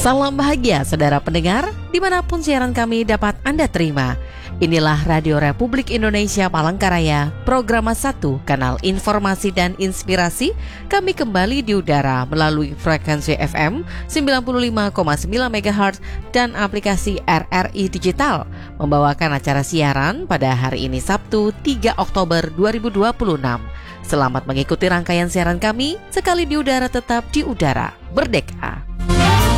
Salam bahagia saudara pendengar, dimanapun siaran kami dapat Anda terima. Inilah Radio Republik Indonesia Palangkaraya, Programa 1, Kanal Informasi dan Inspirasi. Kami kembali di udara melalui frekuensi FM 95,9 MHz dan aplikasi RRI Digital, membawakan acara siaran pada hari ini Sabtu 3 Oktober 2026. Selamat mengikuti rangkaian siaran kami, sekali di udara tetap di udara, merdeka.